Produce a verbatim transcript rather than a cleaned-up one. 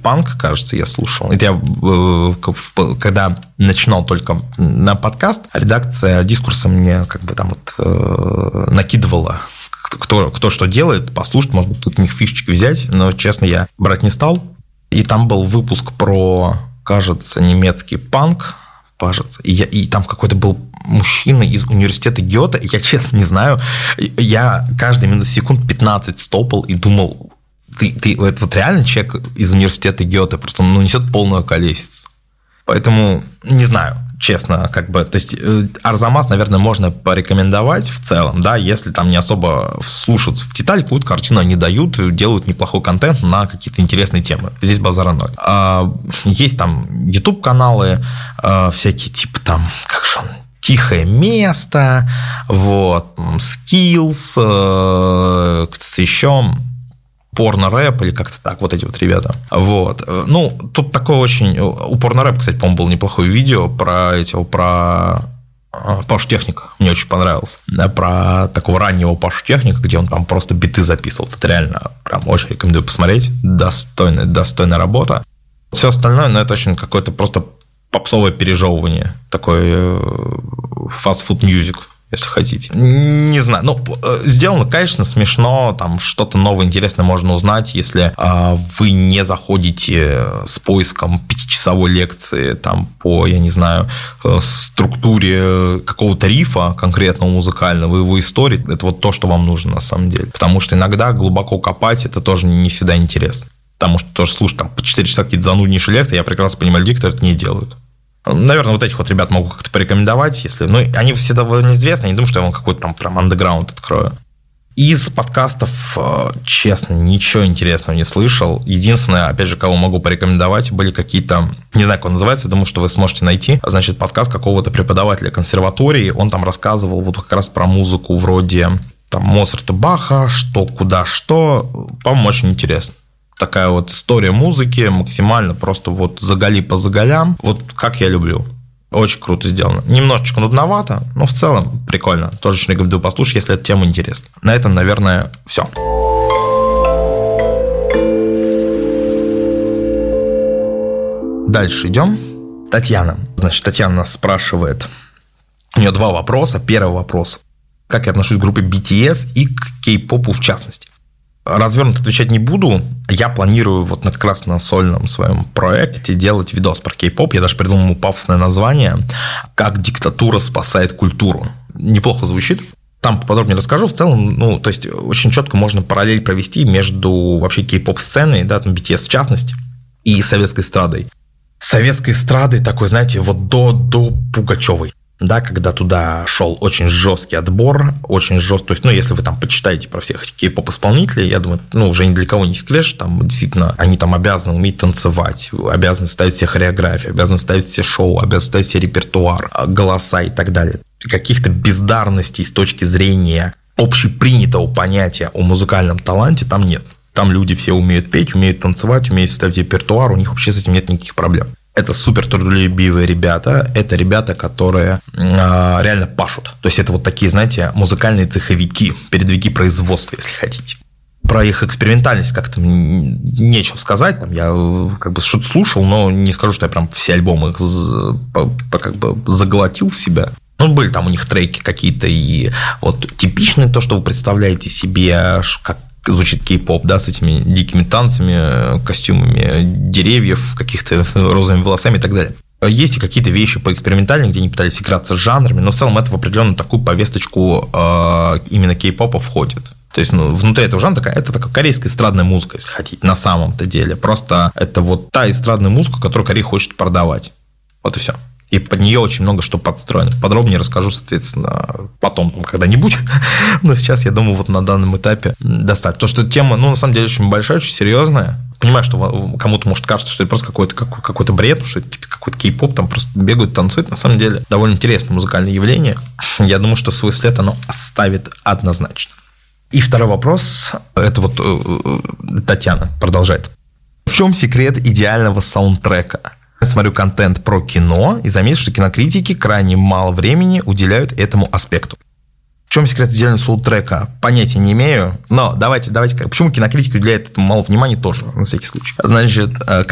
панк, кажется, я слушал. Это я, когда начинал только на подкаст, редакция Дискурса мне как бы там вот накидывала, кто, кто что делает, послушать, может быть, от них фишечки взять, но, честно, я брать не стал. И там был выпуск про, кажется, немецкий панк, кажется, и, я, и там какой-то был мужчина из университета Гёте, я честно не знаю, я каждые минут секунд пятнадцать стопал и думал, ты, ты это вот реально человек из университета Гёте, просто он ну, несет полную колесицу. Поэтому не знаю, честно, как бы, то есть Арзамас, наверное, можно порекомендовать в целом, да, если там не особо слушаются в детали, какую-то картину они дают, делают неплохой контент на какие-то интересные темы. Здесь базара ноль. Есть там YouTube-каналы, всякие типа там, как же он, «Тихое место», вот, «Skills», кто-то еще... порно-рэп или как-то так, вот эти вот ребята. Вот. Ну, тут такое очень... У порно-рэп, кстати, по-моему, было неплохое видео про этих, про Пашу Техника. Мне очень понравилось. Да, про такого раннего Пашу Техника, где он там просто биты записывал. Это реально прям очень рекомендую посмотреть. Достойная, достойная работа. Все остальное, ну, это очень какое-то просто попсовое пережевывание. Такой фастфуд-мьюзик, если хотите. Не знаю. Ну, сделано, конечно, смешно. Там что-то новое, интересное можно узнать, если а, вы не заходите с поиском пятичасовой лекции там, по, я не знаю, структуре какого-то рифа конкретного музыкального, его истории. Это вот то, что вам нужно на самом деле. Потому что иногда глубоко копать это тоже не всегда интересно. Потому что тоже слушать там, по четыре часа какие-то зануднейшие лекции, я прекрасно понимаю людей, которые это не делают. Наверное, вот этих вот ребят могу как-то порекомендовать, если... Ну, они все довольно известны, я не думаю, что я вам какой-то там прям андеграунд открою. Из подкастов, честно, ничего интересного не слышал. Единственное, опять же, кого могу порекомендовать, были какие-то... Не знаю, как он называется, думаю, что вы сможете найти. Значит, подкаст какого-то преподавателя консерватории. Он там рассказывал вот как раз про музыку вроде там Моцарта, Баха, что, куда, что. По-моему, очень интересно. Такая вот история музыки, максимально просто вот заголи по заголям, вот как я люблю. Очень круто сделано. Немножечко нудновато, но в целом прикольно. Тоже очень рекомендую послушать, если эта тема интересна. На этом, наверное, все. Дальше идем. Татьяна. Значит, Татьяна нас спрашивает. У нее два вопроса. Первый вопрос. Как я отношусь к группе би ти эс и к кей-попу в частности? Развернуто отвечать не буду. Я планирую вот как раз на сольном своем проекте делать видос про кей-поп. Я даже придумал ему пафосное название «Как диктатура спасает культуру». Неплохо звучит. Там поподробнее расскажу. В целом, ну, то есть, очень четко можно параллель провести между вообще кей-поп-сценой, да, там би ти эс в частности, и советской эстрадой. Советской эстрадой такой, знаете, вот до, до Пугачевой. Да, когда туда шел очень жесткий отбор, очень жесткий, то есть, ну, если вы там почитаете про всех этих кей-поп-исполнителей, я думаю, ну, уже ни для кого не секрет, что там действительно они там обязаны уметь танцевать, обязаны ставить все хореографии, обязаны ставить все шоу, обязаны ставить все репертуар, голоса и так далее. Каких-то бездарностей с точки зрения общепринятого понятия о музыкальном таланте там нет. Там люди все умеют петь, умеют танцевать, умеют ставить репертуар, у них вообще с этим нет никаких проблем. Это супер трудолюбивые ребята, это ребята, которые э, реально пашут. То есть, это вот такие, знаете, музыкальные цеховики, передовики производства, если хотите. Про их экспериментальность как-то нечего сказать. Там я как бы что-то слушал, но не скажу, что я прям все альбомы их как бы заглотил в себя. Ну, были там у них треки какие-то и вот типичные, то, что вы представляете себе, как звучит кей-поп, да, с этими дикими танцами, костюмами деревьев, каких-то розовыми волосами и так далее. Есть и какие-то вещи поэкспериментальные, где они пытались играться с жанрами, но в целом это в определенную такую повесточку э, именно кей-попа входит. То есть, ну, внутри этого жанра такая, это такая корейская эстрадная музыка, если хотите, на самом-то деле. Просто это вот та эстрадная музыка, которую Корея хочет продавать. Вот и все. И под нее очень много что подстроено. Подробнее расскажу, соответственно, потом, когда-нибудь. Но сейчас, я думаю, вот на данном этапе достаточно. Потому что тема, ну, на самом деле, очень большая, очень серьезная. Понимаю, что кому-то может кажется, что это просто какой-то, какой-то бред, что это типа какой-то кей-поп, там просто бегают, танцуют. На самом деле, довольно интересное музыкальное явление. Я думаю, что свой след оно оставит однозначно. И второй вопрос, это вот Татьяна продолжает. В чем секрет идеального саундтрека? Я смотрю контент про кино и заметил, что кинокритики крайне мало времени уделяют этому аспекту. В чем секрет идеального саундтрека? Понятия не имею, но давайте, давайте, почему кинокритики уделяют этому мало внимания тоже, на всякий случай. Значит,